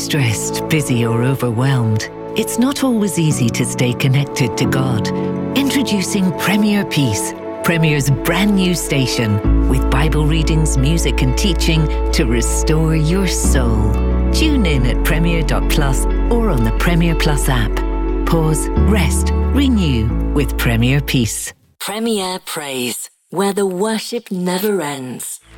stressed, busy, or overwhelmed, it's not always easy to stay connected to God. Introducing Premier Peace, Premier's brand new station, with Bible readings, music and teaching to restore your soul. Tune in at premier.plus or on the Premier Plus app. Pause, rest, renew with Premier Peace. Premier Praise, where the worship never ends.